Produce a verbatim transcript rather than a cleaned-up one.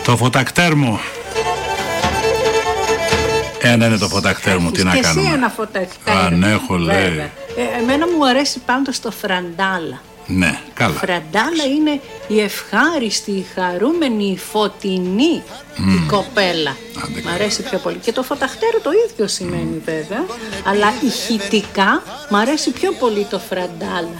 Το φωτακτέρμο. Ένα είναι το φωτακτέρμο, τι να και κάνουμε. εσύ ένα φωτακτέρμο. Αν έχω, λέει. Ε, εμένα μου αρέσει πάντως το φραντάλα. Ναι, καλά. Η φραντάλα είναι η ευχάριστη, η χαρούμενη, η φωτεινή mm. η κοπέλα. Άντε, μ' αρέσει πιο πολύ. Και το φωταχτέρο το ίδιο σημαίνει mm. βέβαια. Αλλά ηχητικά μ' αρέσει πιο πολύ το φραντάλα.